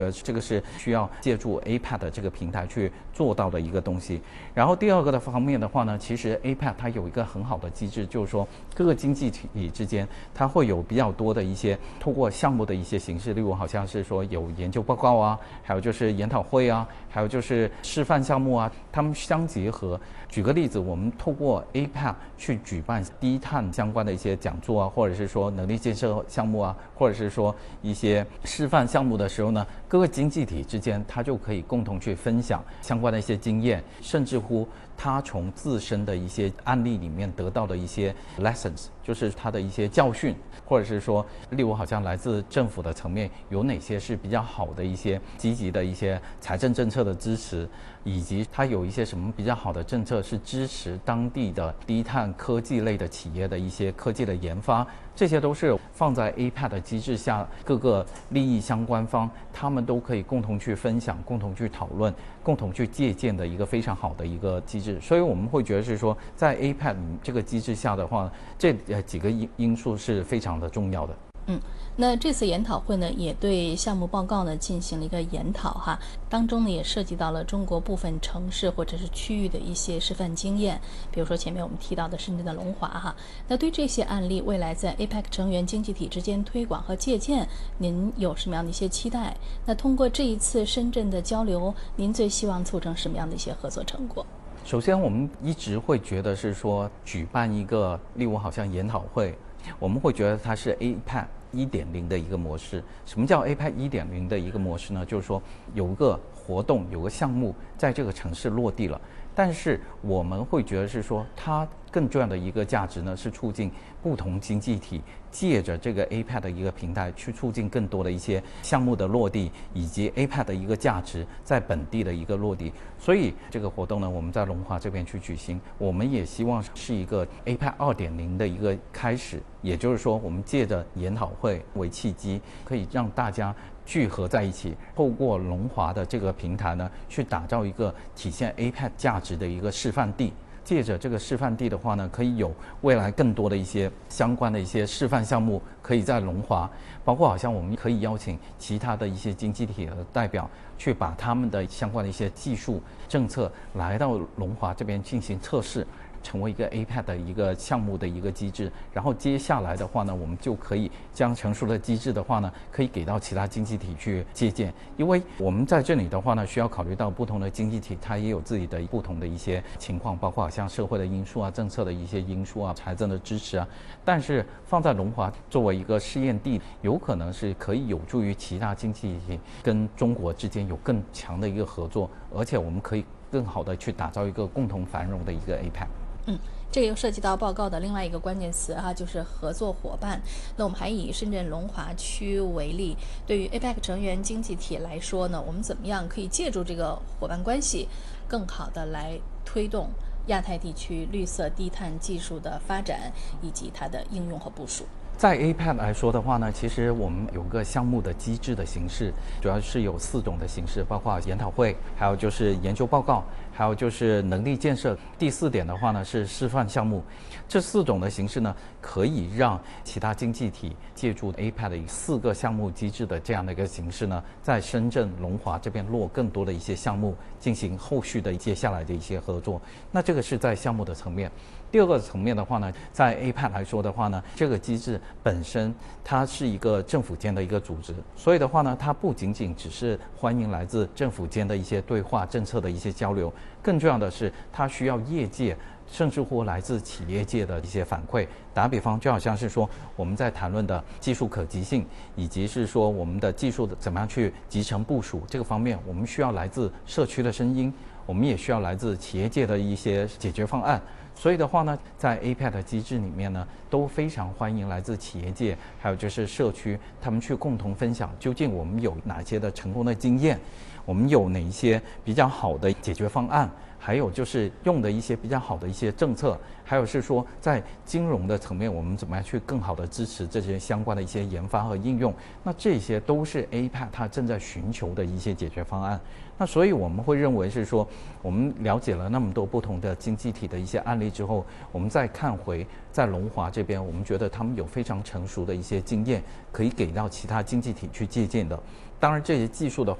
这个是需要借助 APEC 这个平台去做到的一个东西。然后第二个的方面的话呢，其实 APEC 它有一个很好的机制，就是说各个经济体之间它会有比较多的一些通过项目的一些形式，例如好像是说有研究报告啊，还有就是研讨会啊，还有就是示范项目啊，它们相结合。举个例子，我们透过 APEC 去举办低碳相关的一些讲座啊，或者是说能力建设项目啊，或者是说一些示范项目的时候呢，各个经济体之间它就可以共同去分享相关的一些经验，甚至乎它从自身的一些案例里面得到的一些 lessons， 就是它的一些教训，或者是说例如好像来自政府的层面有哪些是比较好的一些积极的一些财政政策的支持，以及它有一些什么比较好的政策是支持当地的低碳科技类的企业的一些科技的研发，这些都是放在 APEC 的机制下，各个利益相关方他们都可以共同去分享、共同去讨论、共同去借鉴的一个非常好的一个机制。所以我们会觉得是说，在 APEC 这个机制下的话，这几个因素是非常的重要的。 那这次研讨会呢，也对项目报告呢进行了一个研讨哈，当中呢也涉及到了中国部分城市或者是区域的一些示范经验，比如说前面我们提到的深圳的龙华哈。那对这些案例，未来在 APEC 成员经济体之间推广和借鉴，您有什么样的一些期待？那通过这一次深圳的交流，您最希望促成什么样的一些合作成果？ 首先，我们一直会觉得是说，举办一个例如好像研讨会，我们会觉得它是 APEC 1.0的一个模式。什么叫 APEC 1.0的一个模式呢？就是说有一个活动、有个项目在这个城市落地了，但是我们会觉得是说，它更重要的一个价值呢，是促进不同经济体借着这个 APEC 的一个平台，去促进更多的一些项目的落地，以及 APEC 的一个价值在本地的一个落地。所以这个活动呢，我们在龙华这边去举行，我们也希望是一个 APEC 2.0的一个开始。也就是说，我们借着研讨会为契机，可以让大家聚合在一起，透过龙华的这个平台呢，去打造一个体现 APEC 价值的一个示范地。借着这个示范地的话呢，可以有未来更多的一些相关的一些示范项目，可以在龙华，包括好像我们可以邀请其他的一些经济体的代表，去把他们的相关的一些技术政策来到龙华这边进行测试，成为一个 APEC 的一个项目的一个机制。然后接下来的话呢，我们就可以将成熟的机制的话呢，可以给到其他经济体去借鉴。因为我们在这里的话呢，需要考虑到不同的经济体，它也有自己的不同的一些情况，包括像社会的因素啊、政策的一些因素啊、财政的支持啊。但是放在龙华作为一个试验地，有可能是可以有助于其他经济体跟中国之间有更强的一个合作，而且我们可以更好的去打造一个共同繁荣的一个 APEC。 这又涉及到报告的另外一个关键词哈，就是合作伙伴。那我们还以深圳龙华区为例，对于 APEC 成员经济体来说呢，我们怎么样可以借助这个伙伴关系，更好的来推动亚太地区绿色低碳技术的发展以及它的应用和部署？ 在 APEC 来说的话呢，其实我们有个项目的机制的形式，主要是有4种的形式，包括研讨会，还有就是研究报告，还有就是能力建设。第4点的话呢是示范项目。这4种的形式呢，可以让其他经济体借助 APEC 的4个项目机制的这样的一个形式呢，在深圳龙华这边落更多的一些项目，进行后续的接下来的一些合作。那这个是在项目的层面。第2个层面的话呢，在 APEC 来说的话呢，这个机制本身它是一个政府间的一个组织，所以的话呢，它不仅仅只是欢迎来自政府间的一些对话、政策的一些交流，更重要的是它需要业界甚至乎来自企业界的一些反馈。打比方，就好像是说我们在谈论的技术可及性，以及是说我们的技术的怎么样去集成部署这个方面，我们需要来自社区的声音，我们也需要来自企业界的一些解决方案。所以的话呢，在 APEC 的机制里面呢，都非常欢迎来自企业界，还有就是社区，他们去共同分享究竟我们有哪些的成功的经验，我们有哪一些比较好的解决方案，还有就是用的一些比较好的一些政策，还有是说在金融的层面，我们怎么样去更好的支持这些相关的一些研发和应用。那这些都是 APEC 它正在寻求的一些解决方案。那所以我们会认为是说，我们了解了那么多不同的经济体的一些案例之后，我们再看回在龙华这边，我们觉得他们有非常成熟的一些经验，可以给到其他经济体去借鉴的。当然，这些技术的